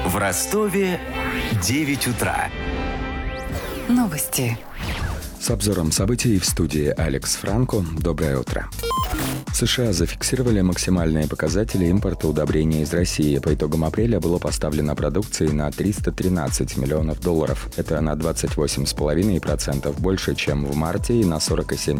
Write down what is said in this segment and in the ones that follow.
В Ростове 9 утра. Новости. С обзором событий в студии Алекс Франко. Доброе утро. США зафиксировали максимальные показатели импорта удобрений из России. По итогам апреля было поставлено продукции на $313 миллионов. Это на 28,5% больше, чем в марте, и на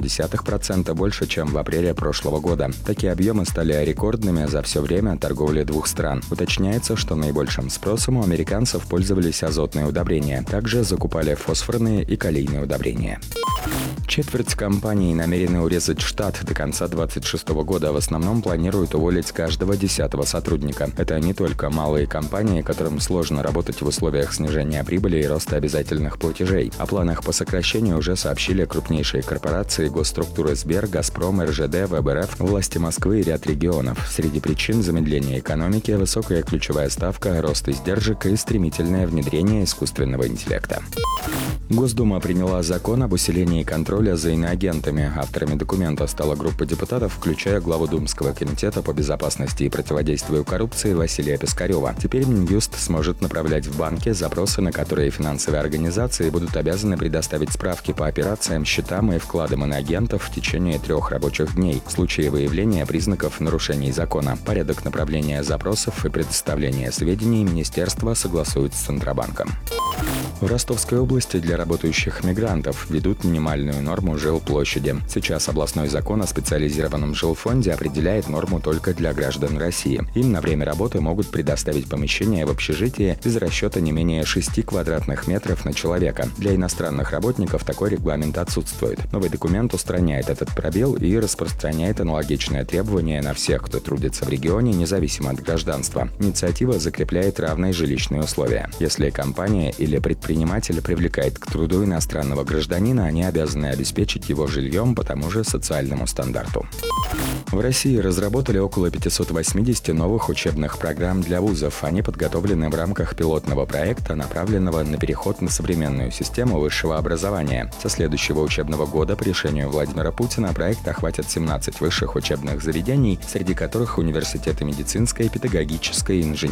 40,7% больше, чем в апреле прошлого года. Такие объемы стали рекордными за все время торговли двух стран. Уточняется, что наибольшим спросом у американцев пользовались азотные удобрения. Также закупали фосфорные и калийные удобрения. Четверть компаний намерены урезать штат до конца 2026 года. В основном планируют уволить каждого 10-го сотрудника. Это не только малые компании, которым сложно работать в условиях снижения прибыли и роста обязательных платежей. О планах по сокращению уже сообщили крупнейшие корпорации, госструктуры Сбер, Газпром, РЖД, ВБРФ, власти Москвы и ряд регионов. Среди причин замедления экономики – высокая ключевая ставка, рост издержек и стремительное внедрение искусственного интеллекта. Госдума приняла закон об усилении контроля за иноагентами. Авторами документа стала группа депутатов, включая главу Думского комитета по безопасности и противодействию коррупции Василия Пискарева. Теперь Минюст сможет направлять в банки запросы, на которые финансовые организации будут обязаны предоставить справки по операциям, счетам и вкладам иноагентов в течение 3 рабочих дней в случае выявления признаков нарушений закона. Порядок направления запросов и предоставления сведений Министерство согласует с Центробанком. В Ростовской области для работающих мигрантов ведут минимальную норму жилплощади. Сейчас областной закон о специализированном жилфонде определяет норму только для граждан России. Им на время работы могут предоставить помещение в общежитии из расчета не менее 6 квадратных метров на человека. Для иностранных работников такой регламент отсутствует. Новый документ устраняет этот пробел и распространяет аналогичное требование на всех, кто трудится в регионе, независимо от гражданства. Инициатива закрепляет равные жилищные условия. Если компания или предприниматель привлекает к труду иностранного гражданина, они обязаны обеспечить его жильем по тому же социальному стандарту. В России разработали около 580 новых учебных программ для вузов. Они подготовлены в рамках пилотного проекта, направленного на переход на современную систему высшего образования. Со следующего учебного года по решению Владимира Путина проект охватит 17 высших учебных заведений, среди которых университеты медицинской, педагогической, инженерной,